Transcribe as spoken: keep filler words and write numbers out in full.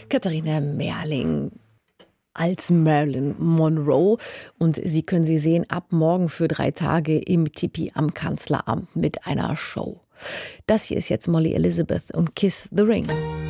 Katharina Merling als Marilyn Monroe. Und Sie können sie sehen ab morgen für drei Tage im Tipi am Kanzleramt mit einer Show. Das hier ist jetzt Molly Elizabeth und Kiss the Ring.